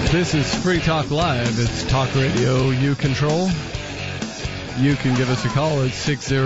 This is Free Talk Live. It's talk radio you control. You can give us a call at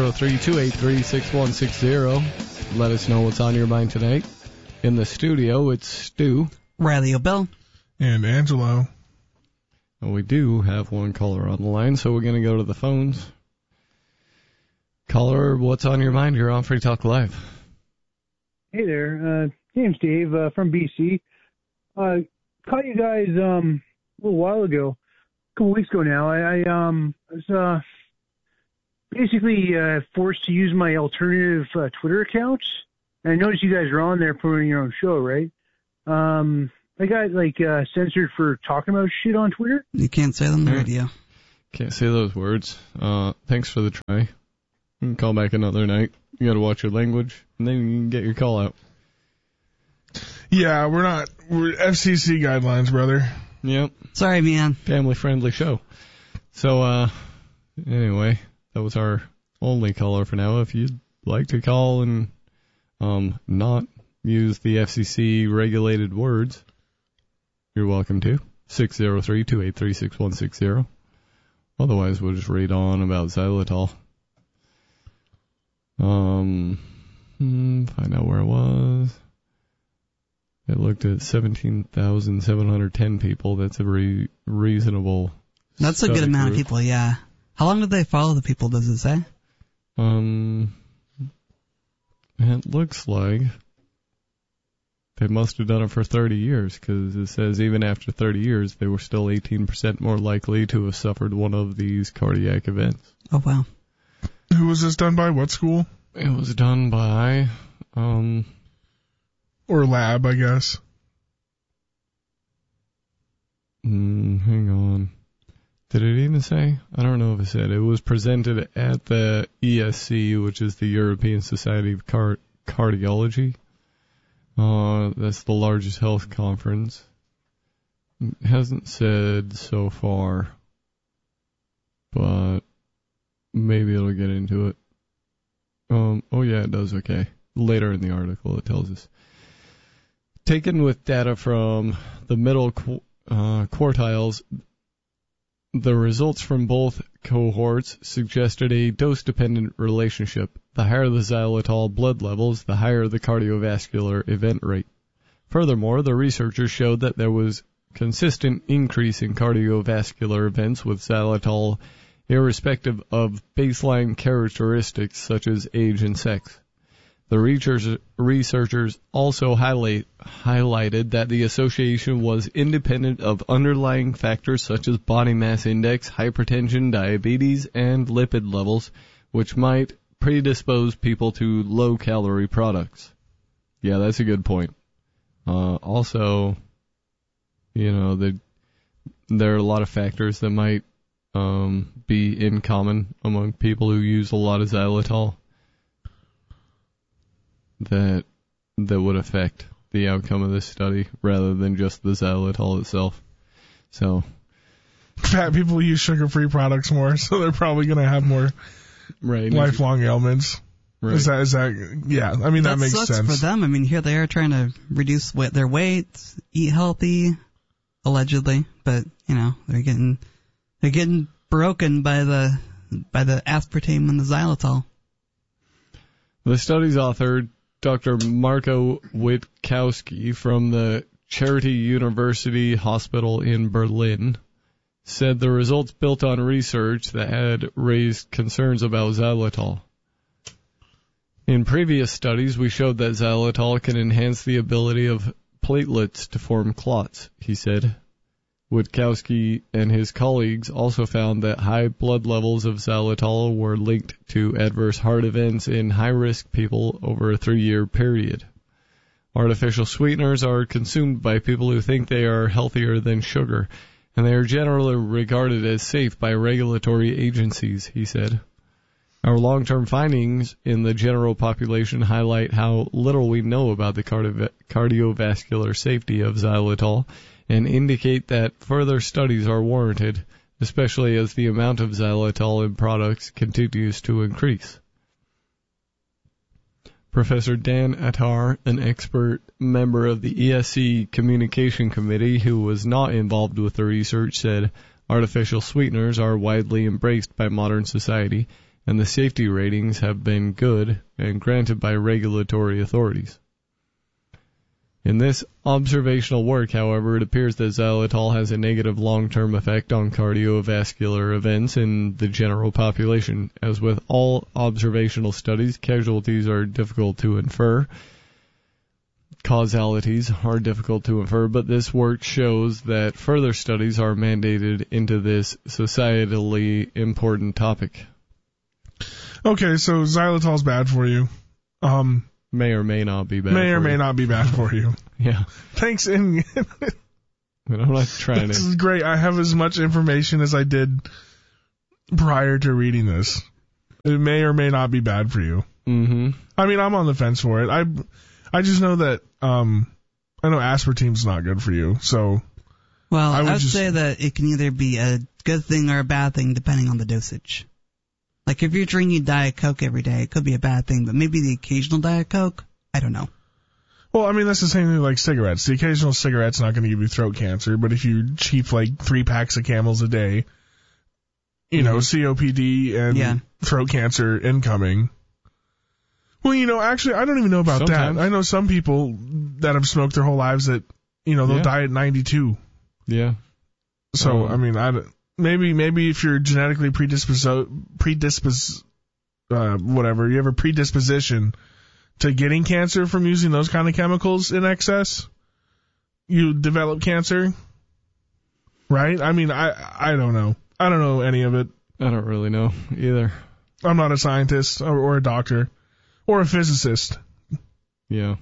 603-283-6160. Let us know what's on your mind tonight. In the studio, it's Stu, Riley O'Bell, and Angelo. And we do have one caller on the line, so we're going to go to the phones. Caller, what's on your mind? You're on Free Talk Live. Hey there, name's Dave from BC. Caught you guys a little while ago, a couple weeks ago now. I was basically forced to use my alternative Twitter account. And I noticed you guys are on there promoting your own show, right? I got censored for talking about shit on Twitter. You can't say them on the radio. Can't say those words. Thanks for the try. You can call back another night. You got to watch your language, and then you can get your call out. Yeah, we're FCC guidelines, brother. Yep. Sorry, man. Family-friendly show. So, anyway, that was our only caller for now. If you'd like to call and not use the FCC regulated words, you're welcome to. 603-283-6160. Otherwise, we'll just read on about xylitol. Find out where it was. It looked at 17,710 people. That's a reasonable. That's a good amount of people, yeah. How long did they follow the people, does it say? It looks like they must have done it for 30 years, because it says even after 30 years, they were still 18% more likely to have suffered one of these cardiac events. Oh, wow. Who was this done by? What school? It was done by, or lab, I guess. Hang on. Did it even say? I don't know if it said. It was presented at the ESC, which is the European Society of Cardiology. That's the largest health conference. It hasn't said so far, but maybe it'll get into it. Oh yeah, it does, okay. Later in the article it tells us. Taken with data from the middle quartiles, the results from both cohorts suggested a dose-dependent relationship. The higher the xylitol blood levels, the higher the cardiovascular event rate. Furthermore, the researchers showed that there was consistent increase in cardiovascular events with xylitol, irrespective of baseline characteristics such as age and sex. The researchers also highlighted that the association was independent of underlying factors such as body mass index, hypertension, diabetes, and lipid levels, which might predispose people to low-calorie products. Yeah, that's a good point. Also, there are a lot of factors that might be in common among people who use a lot of xylitol that would affect the outcome of this study rather than just the xylitol itself. So, fat people use sugar-free products more, so they're probably going to have more lifelong ailments. Right. Is that? Yeah, I mean that makes sense. That sucks for them. I mean, here they are trying to reduce their weight, eat healthy, allegedly, but they're getting broken by the aspartame and the xylitol. The study's author, Dr. Marco Witkowski from the Charité University Hospital in Berlin, said the results built on research that had raised concerns about xylitol. In previous studies, we showed that xylitol can enhance the ability of platelets to form clots, he said. Witkowski and his colleagues also found that high blood levels of xylitol were linked to adverse heart events in high-risk people over a 3-year period. Artificial sweeteners are consumed by people who think they are healthier than sugar, and they are generally regarded as safe by regulatory agencies, he said. Our long-term findings in the general population highlight how little we know about the cardiovascular safety of xylitol and indicate that further studies are warranted, especially as the amount of xylitol in products continues to increase. Professor Dan Attar, an expert member of the ESC Communication Committee who was not involved with the research, said artificial sweeteners are widely embraced by modern society, and the safety ratings have been good and granted by regulatory authorities. In this observational work, however, it appears that xylitol has a negative long-term effect on cardiovascular events in the general population. As with all observational studies, casualties are difficult to infer. Causalities are difficult to infer, but this work shows that further studies are mandated into this societally important topic. Okay, so xylitol's bad for you. May or may not be bad. May or may not be bad for you. Yeah. Thanks. And I'm not trying This is great. I have as much information as I did prior to reading this. It may or may not be bad for you. Mm-hmm. I mean, I'm on the fence for it. I just know that I know aspartame's not good for you. So. Well, I would say that it can either be a good thing or a bad thing depending on the dosage. Like, if you're drinking Diet Coke every day, it could be a bad thing, but maybe the occasional Diet Coke, I don't know. Well, I mean, that's the same thing like cigarettes. The occasional cigarette's not going to give you throat cancer, but if you cheap like 3 packs of Camels a day, you know, COPD and throat cancer incoming. Well, you know, actually, I don't even know about that. I know some people that have smoked their whole lives that, you know, they'll die at 92. Yeah. So, I mean, Maybe if you're genetically you have a predisposition to getting cancer from using those kind of chemicals in excess, you develop cancer, right? I mean, I don't know. I don't know any of it. I don't really know either. I'm not a scientist or a doctor or a physicist. Yeah.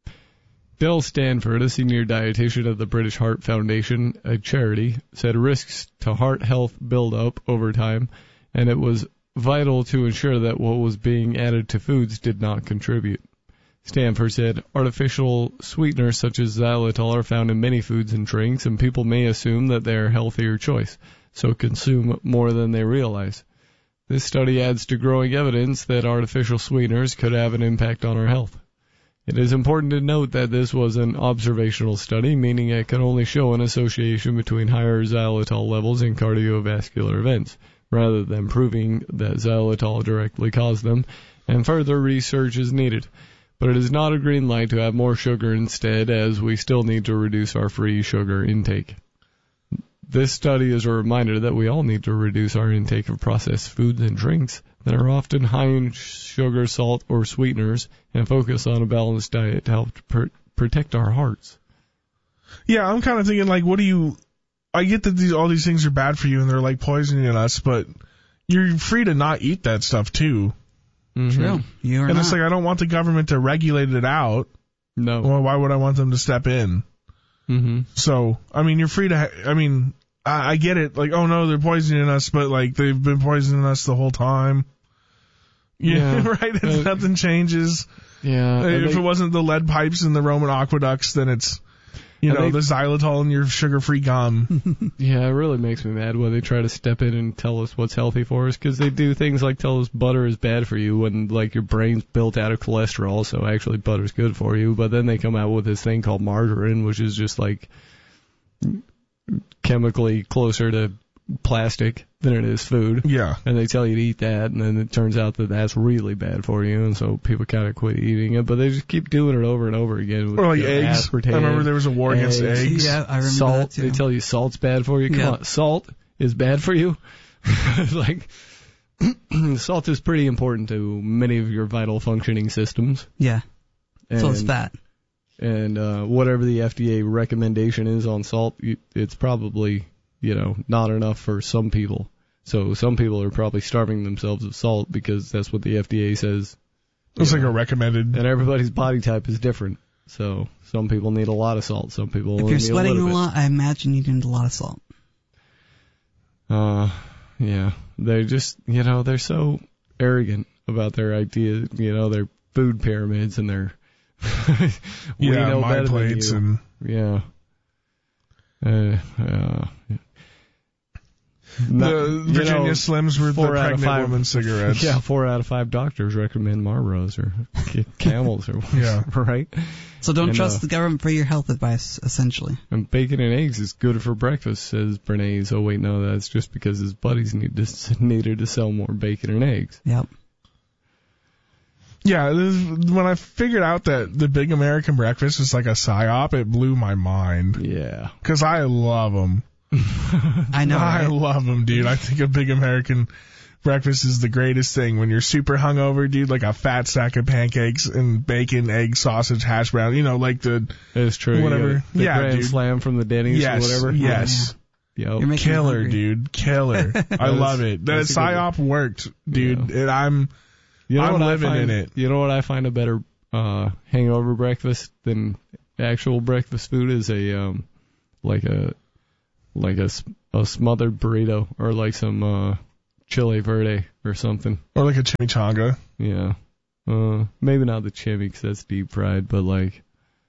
Bill Stanford, a senior dietitian of the British Heart Foundation, a charity, said risks to heart health build up over time, and it was vital to ensure that what was being added to foods did not contribute. Stanford said artificial sweeteners such as xylitol are found in many foods and drinks, and people may assume that they are a healthier choice, so consume more than they realize. This study adds to growing evidence that artificial sweeteners could have an impact on our health. It is important to note that this was an observational study, meaning it can only show an association between higher xylitol levels and cardiovascular events, rather than proving that xylitol directly caused them, and further research is needed. But it is not a green light to have more sugar instead, as we still need to reduce our free sugar intake. This study is a reminder that we all need to reduce our intake of processed foods and drinks that are often high in sugar, salt, or sweeteners, and focus on a balanced diet to help protect our hearts. Yeah, I'm kind of thinking, like, I get that all these things are bad for you and they're like poisoning us, but you're free to not eat that stuff too. Mm-hmm. True. You are and not. It's like, I don't want the government to regulate it out. No. Well, why would I want them to step in? Mm-hmm. So, I mean, you're free to, I get it. Like, oh no, they're poisoning us, but like they've been poisoning us the whole time. Yeah, right? Nothing changes. Yeah. If it wasn't the lead pipes in the Roman aqueducts, then it's, the xylitol in your sugar-free gum. Yeah, it really makes me mad when they try to step in and tell us what's healthy for us, because they do things like tell us butter is bad for you when, like, your brain's built out of cholesterol, so actually butter's good for you. But then they come out with this thing called margarine, which is just, like, chemically closer to plastic than it is food. Yeah. And they tell you to eat that, and then it turns out that that's really bad for you, and so people kind of quit eating it, but they just keep doing it over and over again. With, or like eggs. Aspartame, I remember there was a war against eggs. Yeah, I remember salt. that too. They tell you salt's bad for you. Come on, salt is bad for you? Like, salt is pretty important to many of your vital functioning systems. Yeah. So it's fat. And whatever the FDA recommendation is on salt, it's probably, not enough for some people. So some people are probably starving themselves of salt because that's what the FDA says. It's like a recommended. And everybody's body type is different. So some people need a lot of salt. Some people if only you're need sweating a lot, I imagine you need a lot of salt. Yeah. They're just, they're so arrogant about their ideas, their food pyramids and their we know my better plates than you. and The Virginia Slims were the pregnant woman cigarettes. Yeah, 4 out of 5 doctors recommend Marlboros or Camels or right. So don't trust the government for your health advice, essentially. And bacon and eggs is good for breakfast, says Bernays. Oh wait, no, that's just because his buddies needed to sell more bacon and eggs. Yep. Yeah, when I figured out that the Big American Breakfast is like a PSYOP, it blew my mind. Yeah. Because I love them. I know, I love them, dude. I think a Big American Breakfast is the greatest thing. When you're super hungover, dude, like a fat stack of pancakes and bacon, egg, sausage, hash brown, like the... It's true. Whatever. The Grand dude. Slam from the Denny's or whatever. Yes. Yep. Killer, dude. Killer. I love it. That PSYOP worked, dude. And I'm living in it. You know what I find a better hangover breakfast than actual breakfast food is a smothered burrito or like some chile verde or something. Or like a chimichanga. Yeah. Maybe not the chimi because that's deep fried, but like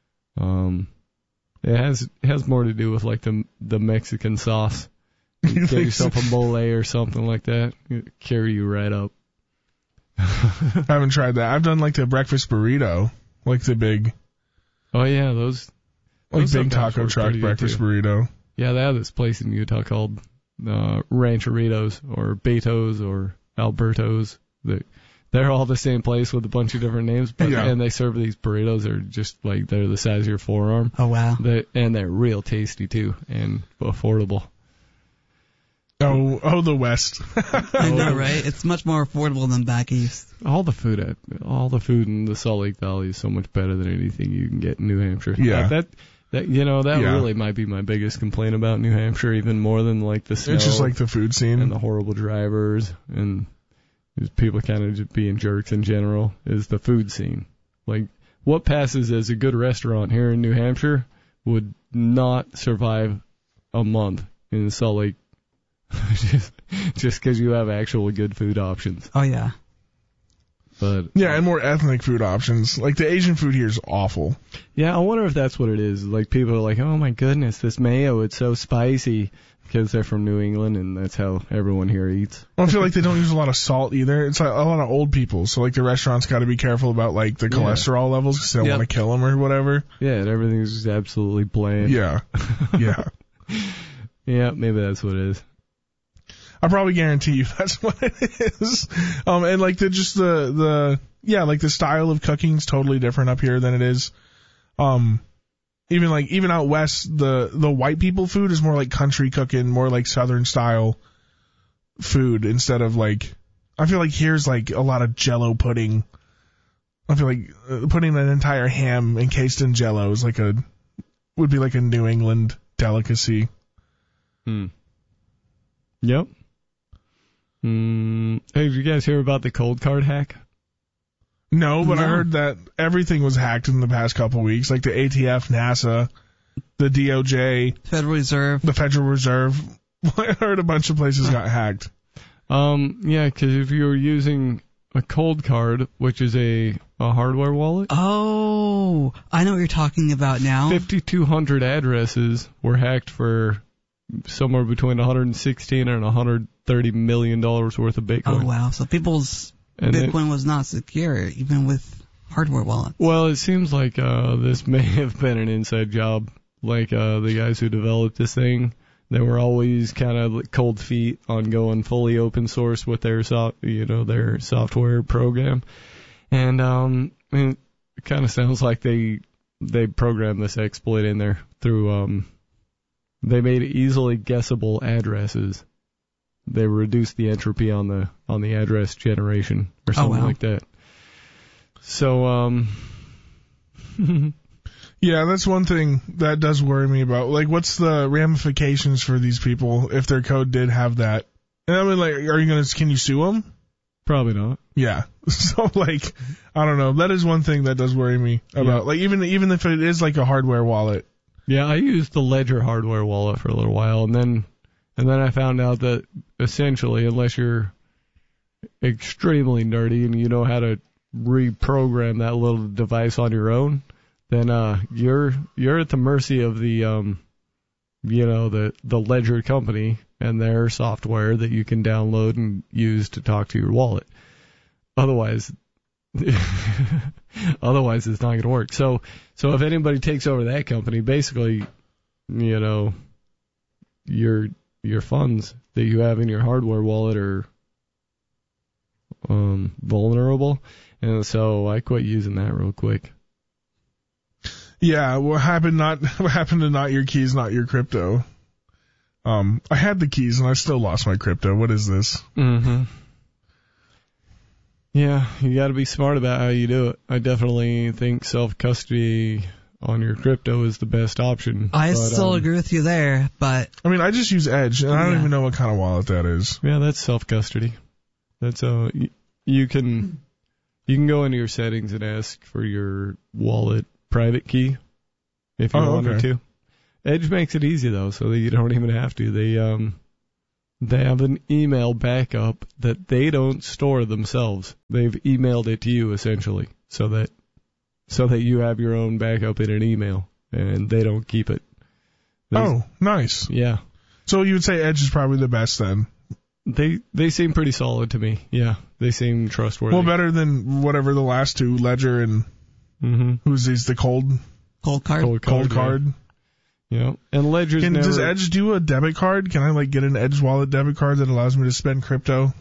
it has more to do with like the Mexican sauce. You get yourself a mole or something like that. It'll carry you right up. I haven't tried that. I've done like the breakfast burrito, like the big. Oh yeah, those big taco truck breakfast burrito. Yeah, they have this place in Utah called Rancheritos or Beto's or Alberto's. They're all the same place with a bunch of different names, and they serve these burritos. They're just like they're the size of your forearm. Oh wow! And they're real tasty too and affordable. Oh, the West. I know, right? It's much more affordable than back east. All the food in the Salt Lake Valley is so much better than anything you can get in New Hampshire. Yeah. That really might be my biggest complaint about New Hampshire, even more than like the snow. It's just like the food scene and the horrible drivers and people kind of just being jerks in general. Is the food scene. Like what passes as a good restaurant here in New Hampshire would not survive a month in Salt Lake. just because you have actual good food options. Oh yeah. But yeah, and more ethnic food options. Like the Asian food here is awful. Yeah, I wonder if that's what it is. Like people are like, oh my goodness, this mayo, it's so spicy because they're from New England and that's how everyone here eats. Well, I feel like they don't use a lot of salt either. It's like a lot of old people, so like the restaurants got to be careful about like the cholesterol levels because they don't want to kill them or whatever. Yeah, and everything's just absolutely bland. Yeah, yeah. Yeah, maybe that's what it is. I probably guarantee you that's what it is. And like the style of cooking is totally different up here than it is. Even out west, the white people food is more like country cooking, more like southern style food instead of like, I feel like here's like a lot of Jell-O pudding. I feel like putting an entire ham encased in Jell-O is would be like a New England delicacy. Yep. Hey, did you guys hear about the cold card hack? No, but I heard that everything was hacked in the past couple weeks, like the ATF, NASA, the DOJ, the Federal Reserve. I heard a bunch of places got hacked. Yeah, because if you were using a cold card, which is a hardware wallet. Oh, I know what you're talking about now. 5,200 addresses were hacked for somewhere between 116 and 130 million dollars worth of Bitcoin. Oh wow! So people's Bitcoin was not secure even with hardware wallets. Well, it seems like this may have been an inside job. Like the guys who developed this thing, they were always kind of cold feet on going fully open source with their their software program, and it kind of sounds like they programmed this exploit in there through They made easily guessable addresses. They reduced the entropy on the address generation or something like that. So, yeah, that's one thing that does worry me about. Like, what's the ramifications for these people if their code did have that? And I mean, like, can you sue them? Probably not. Yeah. So, like, I don't know. That is one thing that does worry me about. Like, even if it is like a hardware wallet. Yeah, I used the Ledger hardware wallet for a little while, and then I found out that essentially, unless you're extremely nerdy and you know how to reprogram that little device on your own, then you're at the mercy of the the Ledger company and their software that you can download and use to talk to your wallet. Otherwise, it's not going to work. So if anybody takes over that company, basically, your funds that you have in your hardware wallet are vulnerable, and so I quit using that real quick. Yeah, what happened to not your keys, not your crypto? I had the keys and I still lost my crypto. What is this? Mm-hmm. Yeah, you got to be smart about how you do it. I definitely think self-custody on your crypto is the best option. I still agree with you there, but... I mean, I just use Edge, and I don't even know what kind of wallet that is. Yeah, that's self-custody. That's you can go into your settings and ask for your wallet private key if you wanted to. Edge makes it easy, though, so that you don't even have to. They have an email backup that they don't store themselves. They've emailed it to you, essentially, so that you have your own backup in an email, and they don't keep it. Nice. Yeah. So you would say Edge is probably the best, then? They seem pretty solid to me. Yeah, they seem trustworthy. Well, better than whatever the last two, Ledger and who's these, the Cold Card? Cold Card. Yeah, and Ledger's Does Edge do a debit card? Can I get an Edge wallet debit card that allows me to spend crypto?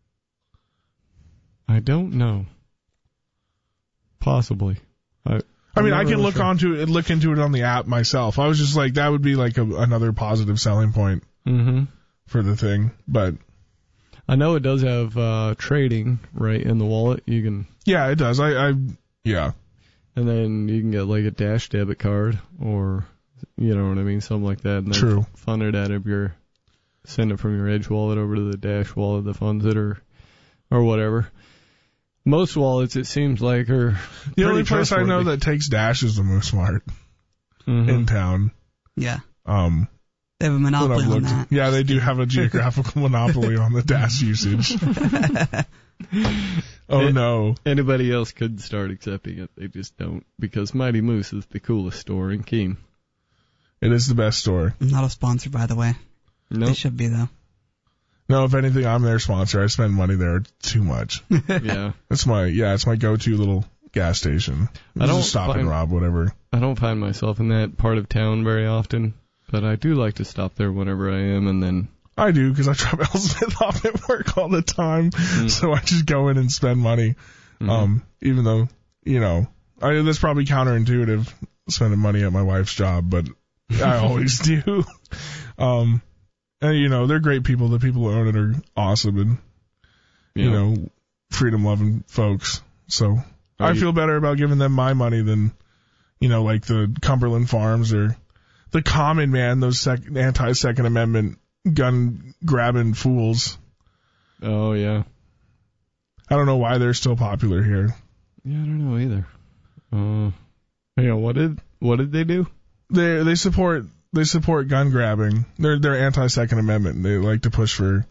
I don't know. Possibly. I mean, I can look into it on the app myself. I was just like, that would be like another positive selling point for the thing. But I know it does have trading right in the wallet. You can. Yeah, it does. Yeah. And then you can get like a Dash debit card, or you know what I mean, something like that. And then True. Fund it out of send it from your Edge wallet over to the Dash wallet, the funds it or whatever. Most wallets, it seems like, are the only place I know that takes Dash is the MoveSmart in town. Yeah. They have a monopoly on that. Yeah, they do have a geographical monopoly on the Dash usage. No. Anybody else could start accepting it. They just don't, because Mighty Moose is the coolest store in Keene. It is the best store. Not a sponsor, by the way. Nope. They should be, though. No, if anything, I'm their sponsor. I spend money there too much. Yeah. It's my go-to little gas station. I don't stop and rob, whatever. I don't find myself in that part of town very often, but I do like to stop there whenever I am, and then... I do, because I drop Elspeth off at work all the time, so I just go in and spend money. Even though, that's probably counterintuitive, spending money at my wife's job, but I always do. And, they're great people. The people who own it are awesome and, freedom-loving folks. So I feel better about giving them my money than, like the Cumberland Farms or the Common Man, those anti-Second Amendment gun-grabbing fools. Oh, yeah. I don't know why they're still popular here. Yeah, I don't know either. What did they do? They support gun grabbing. They're anti-Second Amendment. They like to push for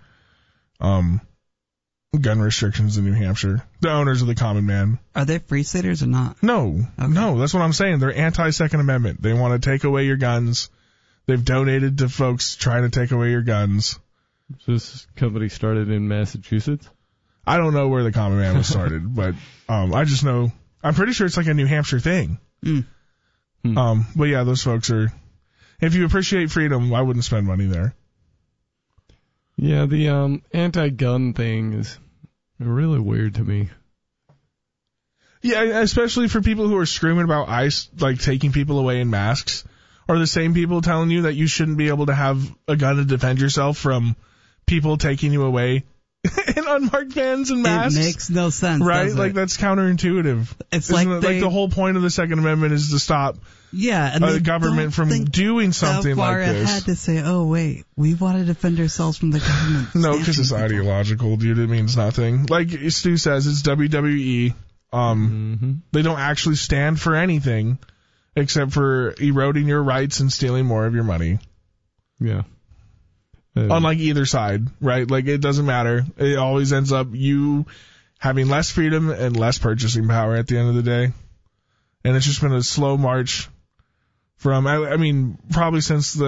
gun restrictions in New Hampshire. The owners of the Common Man. Are they free staters or not? No. Okay. No, that's what I'm saying. They're anti-Second Amendment. They want to take away your guns. They've donated to folks trying to take away your guns. This company started in Massachusetts? I don't know where the Common Man was started, but I just know, I'm pretty sure it's like a New Hampshire thing. But yeah, those folks are, if you appreciate freedom, I wouldn't spend money there. Yeah, the anti-gun thing is really weird to me. Yeah, especially for people who are screaming about ICE, like taking people away in masks, are the same people telling you that you shouldn't be able to have a gun to defend yourself from people taking you away in unmarked vans and masks. It makes no sense, right? Like that's counterintuitive. It's like the whole point of the Second Amendment is to stop the government from doing something like this. I had to say, oh wait, we want to defend ourselves from the government. No, because it's ideological, dude. It means nothing. Like Stu says, it's WWE. They don't actually stand for anything except for eroding your rights and stealing more of your money. Yeah. On like either side, right? Like it doesn't matter. It always ends up you having less freedom and less purchasing power at the end of the day. And it's just been a slow march from, I mean, probably since the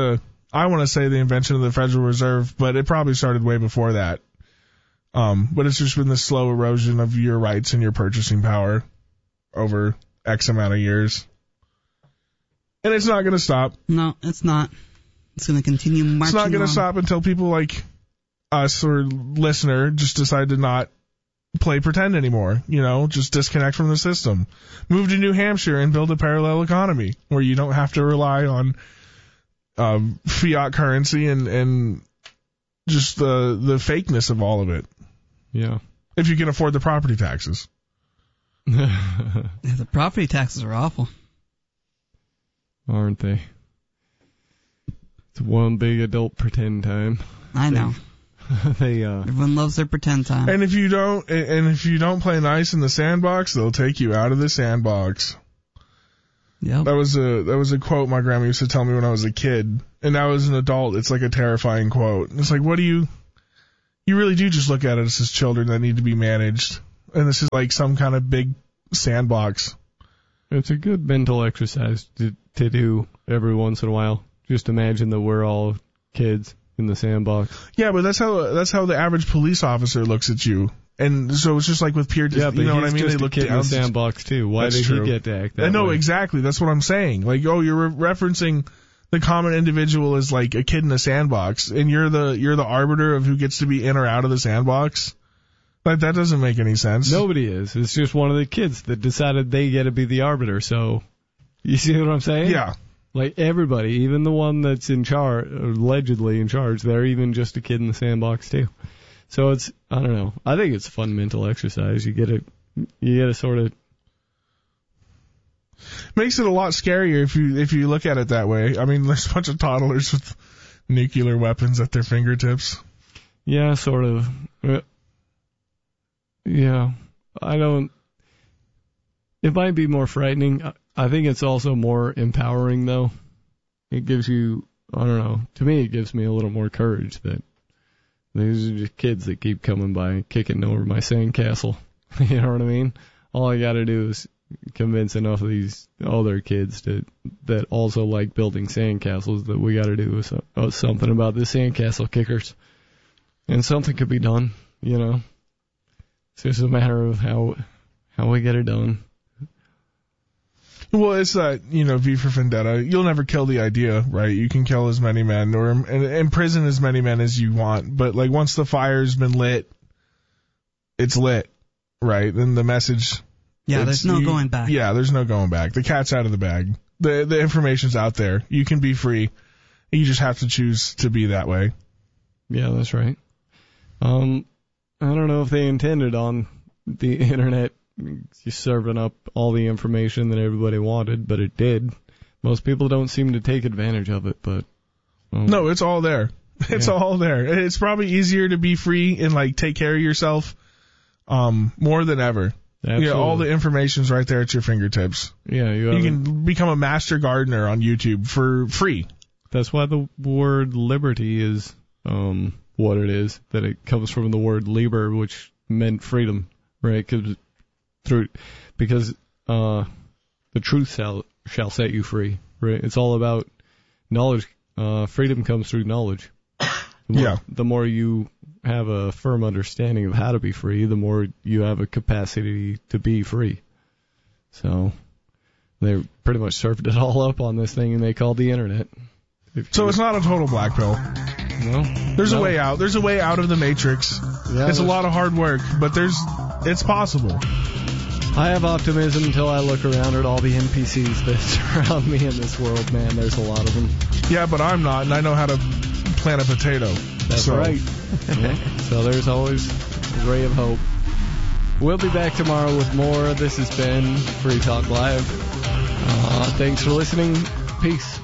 I want to say the invention of the Federal Reserve, but it probably started way before that. But it's just been the slow erosion of your rights and your purchasing power over X amount of years. And it's not going to stop. No, it's not. It's going to continue marching. It's not going to on. stop until people like us or listener just decide to not play pretend anymore. You know, just disconnect from the system. Move to New Hampshire and build a parallel economy where you don't have to rely on fiat currency and just the fakeness of all of it. Yeah. If you can afford the property taxes. Yeah, the property taxes are awful. Aren't they? It's one big adult pretend time. I know. Everyone loves their pretend time. And if you don't play nice in the sandbox, they'll take you out of the sandbox. Yep. That was a quote my grandma used to tell me when I was a kid. And now as an adult, it's like a terrifying quote. It's like, you really do just look at it as children that need to be managed. And this is like some kind of big sandbox. It's a good mental exercise to do every once in a while. Just imagine that we're all kids in the sandbox. Yeah, but that's how the average police officer looks at you. And so it's just like with peer, yeah, but you know what I mean? Just They look a kid down. in the sandbox too. Why did he get to act that way? I know, exactly. That's what I'm saying. Like, oh, you're referencing the common individual as like a kid in a sandbox, and you're the arbiter of who gets to be in or out of the sandbox. Like, that doesn't make any sense. Nobody is. It's just one of the kids that decided they get to be the arbiter. So, you see what I'm saying? Yeah. Like, everybody, even the one that's in charge, allegedly in charge, they're even just a kid in the sandbox too. So it's, I don't know. I think it's a fun mental exercise. You get to sort of. Makes it a lot scarier if you look at it that way. I mean, there's a bunch of toddlers with nuclear weapons at their fingertips. Yeah, sort of. Yeah, it might be more frightening. I think it's also more empowering, though. It gives you, I don't know, to me it gives me a little more courage that these are just kids that keep coming by, kicking over my sandcastle. You know what I mean? All I gotta do is convince enough of these other kids that also like building sandcastles that we gotta do something about the sandcastle kickers. And something could be done, you know? It's just a matter of how we get it done. Well, it's that, V for Vendetta. You'll never kill the idea, right? You can kill as many men or imprison as many men as you want. But, like, once the fire's been lit, it's lit, right? Then the message... Yeah, there's no going back. Yeah, there's no going back. The cat's out of the bag. The information's out there. You can be free. You just have to choose to be that way. Yeah, that's right. I don't know if they intended on the internet just serving up all the information that everybody wanted, but it did. Most people don't seem to take advantage of it, but... No, it's all there. It's all there. It's probably easier to be free and, like, take care of yourself more than ever. Absolutely. Yeah, all the information's right there at your fingertips. Yeah, you can become a master gardener on YouTube for free. That's why the word liberty is what it is. That it comes from the word liber, which meant freedom, right? Because the truth shall set you free, right? It's all about knowledge. Freedom comes through knowledge. The more you have a firm understanding of how to be free, the more you have a capacity to be free. So they pretty much served it all up on this thing, and they called the internet. So it's not a total black pill. No. There's a way out. There's a way out of the matrix. Yeah, it's a lot of hard work, but it's possible. I have optimism until I look around at all the NPCs that surround me in this world, man. There's a lot of them. Yeah, but I'm not, and I know how to plant a potato. That's right. So there's always a ray of hope. We'll be back tomorrow with more. This has been Free Talk Live. Thanks for listening. Peace.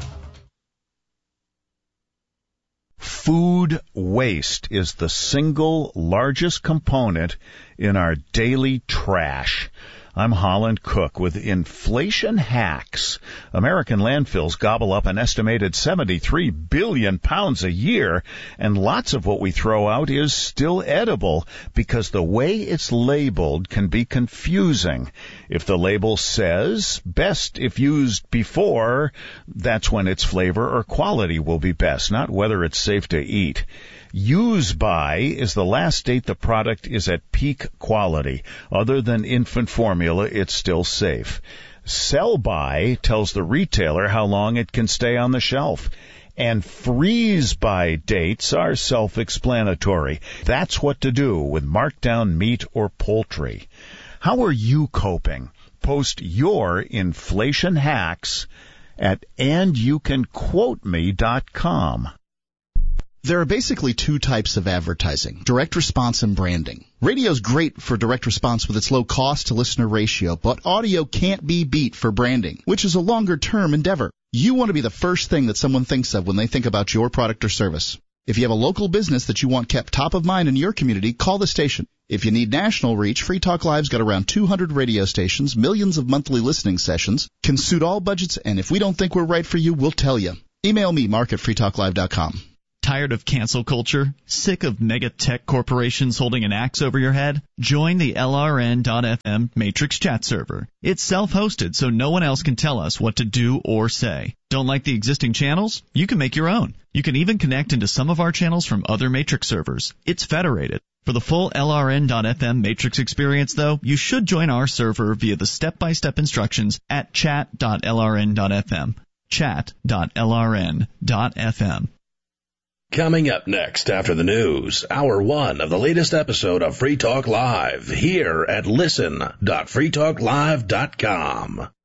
Food waste is the single largest component in our daily trash. I'm Holland Cook with Inflation Hacks. American landfills gobble up an estimated 73 billion pounds a year, and lots of what we throw out is still edible because the way it's labeled can be confusing. If the label says, best if used before, that's when its flavor or quality will be best, not whether it's safe to eat. Use by is the last date the product is at peak quality. Other than infant formula, it's still safe. Sell by tells the retailer how long it can stay on the shelf. And freeze by dates are self-explanatory. That's what to do with markdown meat or poultry. How are you coping? Post your inflation hacks at andyoucanquoteme.com. There are basically two types of advertising, direct response and branding. Radio's great for direct response with its low cost to listener ratio, but audio can't be beat for branding, which is a longer term endeavor. You want to be the first thing that someone thinks of when they think about your product or service. If you have a local business that you want kept top of mind in your community, call the station. If you need national reach, Free Talk Live's got around 200 radio stations, millions of monthly listening sessions, can suit all budgets, and if we don't think we're right for you, we'll tell you. Email me, mark@freetalklive.com. Tired of cancel culture? Sick of mega tech corporations holding an axe over your head? Join the LRN.FM Matrix chat server. It's self-hosted, so no one else can tell us what to do or say. Don't like the existing channels? You can make your own. You can even connect into some of our channels from other Matrix servers. It's federated. For the full LRN.FM Matrix experience, though, you should join our server via the step-by-step instructions at chat.lrn.fm. Chat.lrn.fm. Coming up next after the news, Hour 1 of the latest episode of Free Talk Live, here at listen.freetalklive.com.